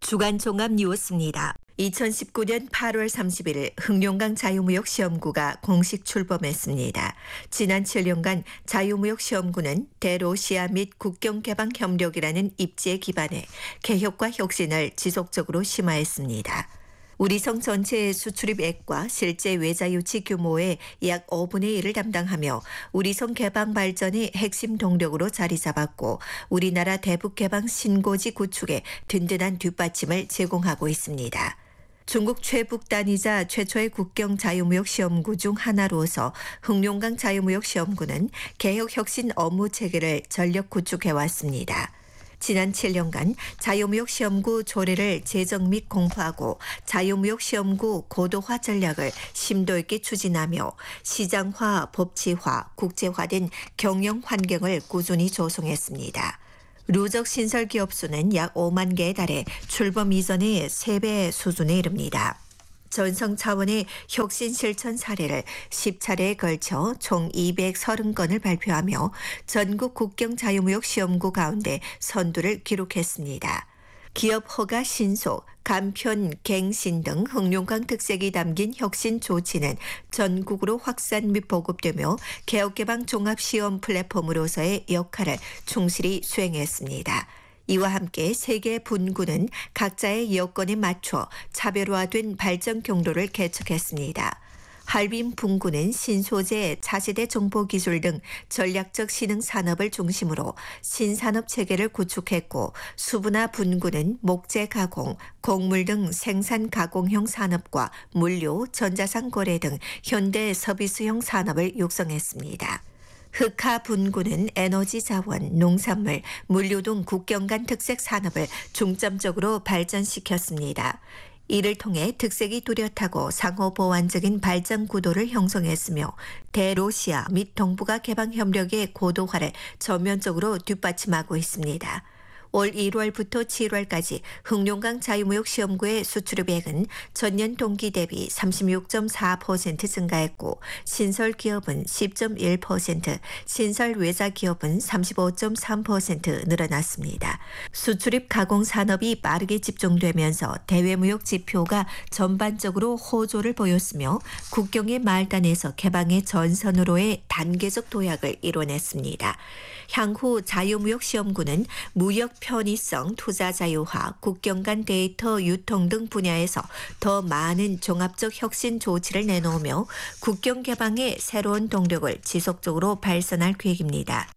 주간 종합 뉴스입니다. 2019년 8월 30일 흑룡강 자유무역시험구가 공식 출범했습니다. 지난 7년간 자유무역시험구는 대로시아 및 국경개방협력이라는 입지에 기반해 개혁과 혁신을 지속적으로 심화했습니다. 우리성 전체의 수출입액과 실제 외자 유치 규모의 약 5분의 1을 담당하며 우리성 개방 발전의 핵심 동력으로 자리 잡았고 우리나라 대북 개방 신고지 구축에 든든한 뒷받침을 제공하고 있습니다. 중국 최북단이자 최초의 국경 자유무역 시험구 중 하나로서 흑룡강 자유무역 시험구는 개혁 혁신 업무 체계를 전력 구축해 왔습니다. 지난 7년간 자유무역 시험구 조례를 제정 및 공부하고 자유무역 시험구 고도화 전략을 심도 있게 추진하며 시장화, 법치화, 국제화된 경영 환경을 꾸준히 조성했습니다. 누적 신설 기업 수는 약 5만 개에 달해 출범 이전의 3배 수준에 이릅니다. 전성 차원의 혁신 실천 사례를 10차례에 걸쳐 총 230건을 발표하며 전국 국경 자유무역 시험구 가운데 선두를 기록했습니다. 기업 허가 신속, 간편, 갱신 등 흑룡강 특색이 담긴 혁신 조치는 전국으로 확산 및 보급되며 개혁개방 종합시험 플랫폼으로서의 역할을 충실히 수행했습니다. 이와 함께 세 개 분구는 각자의 여건에 맞춰 차별화된 발전 경로를 개척했습니다. 할빈 분구는 신소재, 차세대 정보기술 등 전략적 신흥 산업을 중심으로 신산업 체계를 구축했고 수분화 분구는 목재 가공, 곡물 등 생산 가공형 산업과 물류, 전자상 거래 등 현대 서비스형 산업을 육성했습니다. 흑하 분구는 에너지 자원, 농산물, 물류 등 국경 간 특색 산업을 중점적으로 발전시켰습니다. 이를 통해 특색이 뚜렷하고 상호 보완적인 발전 구도를 형성했으며 대로시아 및 동북아 개방 협력의 고도화를 전면적으로 뒷받침하고 있습니다. 올 1월부터 7월까지 흑룡강 자유무역 시험구의 수출입액은 전년 동기 대비 36.4% 증가했고 신설 기업은 10.1%, 신설 외자 기업은 35.3% 늘어났습니다. 수출입 가공 산업이 빠르게 집중되면서 대외무역 지표가 전반적으로 호조를 보였으며 국경의 말단에서 개방의 전선으로의 단계적 도약을 이뤄냈습니다. 향후 자유무역 시험구는 무역 편의성, 투자 자유화, 국경 간 데이터 유통 등 분야에서 더 많은 종합적 혁신 조치를 내놓으며 국경 개방의 새로운 동력을 지속적으로 발산할 계획입니다.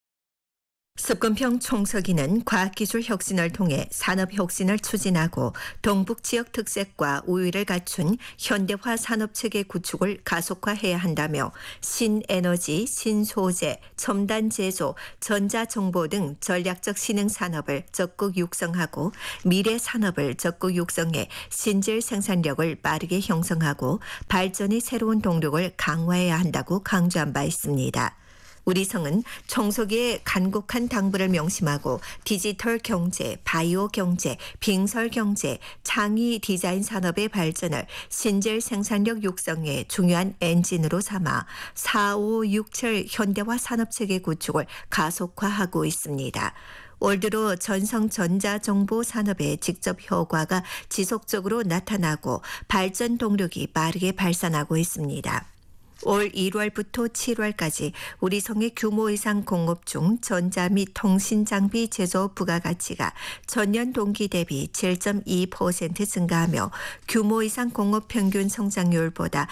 습근평 총서기는 과학기술 혁신을 통해 산업혁신을 추진하고 동북지역 특색과 우위를 갖춘 현대화 산업체계 구축을 가속화해야 한다며 신에너지, 신소재, 첨단 제조, 전자정보 등 전략적 신흥산업을 적극 육성하고 미래 산업을 적극 육성해 신질 생산력을 빠르게 형성하고 발전의 새로운 동력을 강화해야 한다고 강조한 바 있습니다. 우리성은 청소기의 간곡한 당부를 명심하고 디지털 경제, 바이오 경제, 빙설 경제, 창의 디자인 산업의 발전을 신질 생산력 육성의 중요한 엔진으로 삼아 4567 현대화 산업체계 구축을 가속화하고 있습니다. 올 들어 전성 전자정보 산업의 직접 효과가 지속적으로 나타나고 발전 동력이 빠르게 발산하고 있습니다. 올 1월부터 7월까지 우리성의 규모 이상 공업 중 전자 및 통신 장비 제조 부가가치가 전년 동기 대비 7.2% 증가하며 규모 이상 공업 평균 성장률보다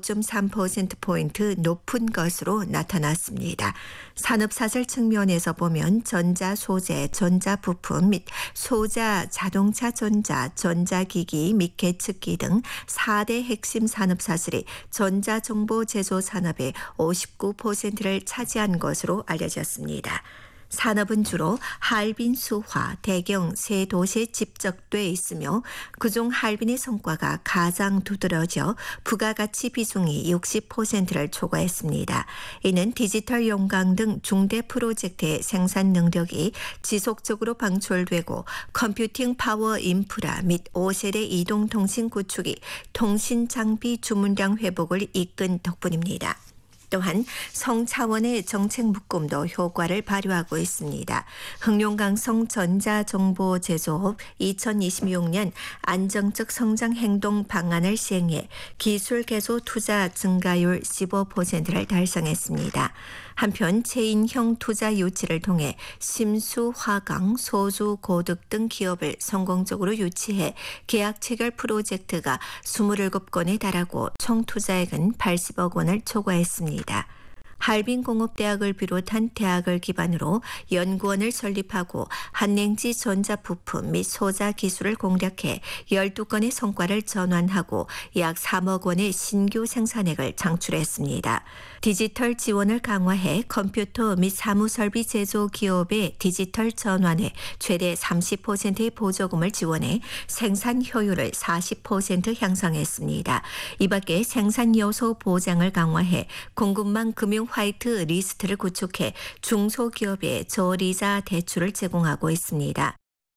5.3%포인트 높은 것으로 나타났습니다. 산업사설 측면에서 보면 전자 소재, 전자 부품 및 소자, 자동차 전자, 전자기기 및 계측기 등 4대 핵심 산업사설이 전자정보 제조 산업의 59%를 차지한 것으로 알려졌습니다. 산업은 주로 할빈 수화, 대경 세 도시에 집적돼 있으며 그중 할빈의 성과가 가장 두드러져 부가가치 비중이 60%를 초과했습니다. 이는 디지털 용광 등 중대 프로젝트의 생산 능력이 지속적으로 방출되고 컴퓨팅 파워 인프라 및 5세대 이동통신 구축이 통신 장비 주문량 회복을 이끈 덕분입니다. 또한 성 차원의 정책 묶음도 효과를 발휘하고 있습니다. 흑룡강성 전자정보제조업 2026년 안정적 성장 행동 방안을 시행해 기술 개소 투자 증가율 15%를 달성했습니다. 한편 체인형 투자 유치를 통해 심수, 화강, 소주, 고득 등 기업을 성공적으로 유치해 계약 체결 프로젝트가 27건에 달하고 총 투자액은 80억 원을 초과했습니다. 할빈공업대학을 비롯한 대학을 기반으로 연구원을 설립하고 한냉지 전자부품 및 소자 기술을 공략해 12건의 성과를 전환하고 약 3억 원의 신규 생산액을 창출했습니다. 디지털 지원을 강화해 컴퓨터 및 사무설비 제조 기업의 디지털 전환에 최대 30%의 보조금을 지원해 생산 효율을 40% 향상했습니다. 이 밖에 생산 요소 보장을 강화해 공급망 금융 화이트 리스트를 구축해 중소기업에 저리자 대출을 제공하고 있습니다.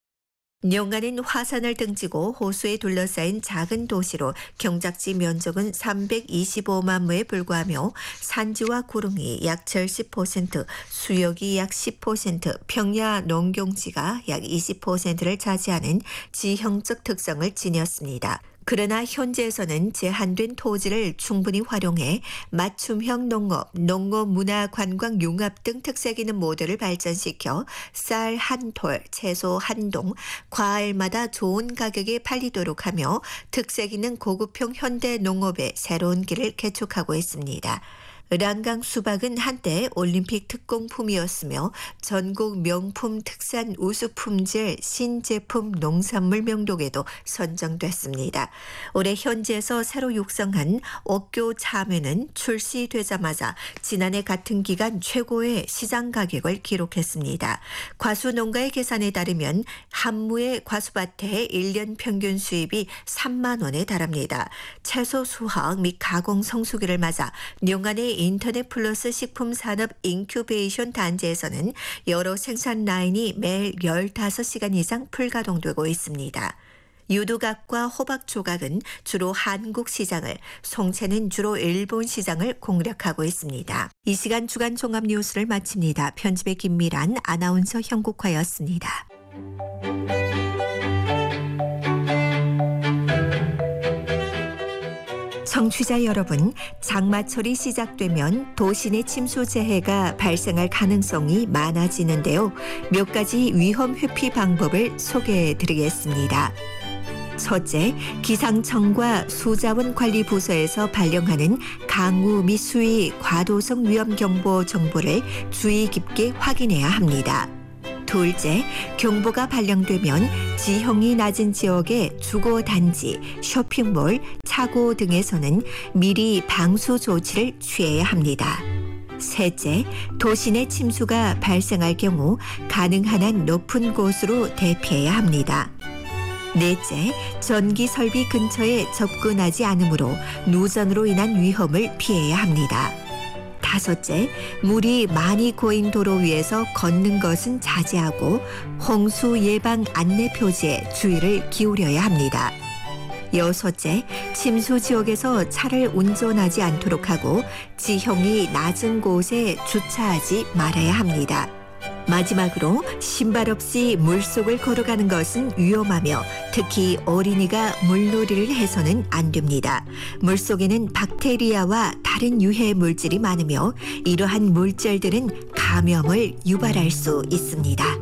룡안은 화산을 등지고 호수에 둘러싸인 작은 도시로 경작지 면적은 325만 무에 불과하며 산지와 구릉이 약 70%, 수역이 약 10%, 평야 농경지가 약 20%를 차지하는 지형적 특성을 지녔습니다. 그러나 현재에서는 제한된 토지를 충분히 활용해 맞춤형 농업, 농업 문화 관광 융합 등 특색 있는 모델을 발전시켜 쌀 한 톨, 채소 한 동, 과일마다 좋은 가격에 팔리도록 하며 특색 있는 고급형 현대 농업의 새로운 길을 개척하고 있습니다. 란강 수박은 한때 올림픽 특공품이었으며 전국 명품 특산 우수품질 신제품 농산물 명록에도 선정됐습니다. 올해 현지에서 새로 육성한 옥교 참외는 출시되자마자 지난해 같은 기간 최고의 시장 가격을 기록했습니다. 과수농가의 계산에 따르면 한 무의 과수밭의 1년 평균 수입이 3만 원에 달합니다. 채소 수확 및 가공 성수기를 맞아 룡안의 인터넷 플러스 식품 산업 인큐베이션 단지에서는 여러 생산 라인이 매일 15시간 이상 풀가동되고 있습니다. 유두각과 호박 조각은 주로 한국 시장을, 송채는 주로 일본 시장을 공략하고 있습니다. 이 시간 주간 종합 뉴스를 마칩니다. 편집의 김미란, 아나운서 형국화였습니다. 청취자 여러분, 장마철이 시작되면 도시 내 침수 재해가 발생할 가능성이 많아지는데요. 몇 가지 위험 회피 방법을 소개해 드리겠습니다. 첫째, 기상청과 수자원관리부서에서 발령하는 강우 및 수위 과도성 위험경보 정보를 주의 깊게 확인해야 합니다. 둘째, 경보가 발령되면 지형이 낮은 지역의 주거단지, 쇼핑몰, 차고 등에서는 미리 방수 조치를 취해야 합니다. 셋째, 도시 내 침수가 발생할 경우 가능한 한 높은 곳으로 대피해야 합니다. 넷째, 전기 설비 근처에 접근하지 않으므로 누전으로 인한 위험을 피해야 합니다. 다섯째, 물이 많이 고인 도로 위에서 걷는 것은 자제하고 홍수 예방 안내 표지에 주의를 기울여야 합니다. 여섯째, 침수 지역에서 차를 운전하지 않도록 하고 지형이 낮은 곳에 주차하지 말아야 합니다. 마지막으로 신발 없이 물속을 걸어가는 것은 위험하며 특히 어린이가 물놀이를 해서는 안 됩니다. 물속에는 박테리아와 다른 유해 물질이 많으며 이러한 물질들은 감염을 유발할 수 있습니다.